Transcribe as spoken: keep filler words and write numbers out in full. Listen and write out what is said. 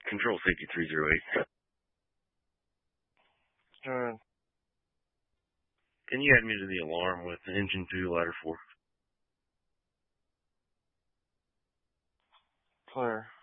Control safety three zero eight. Uh, Can you add me to the alarm with engine two, ladder four? clear.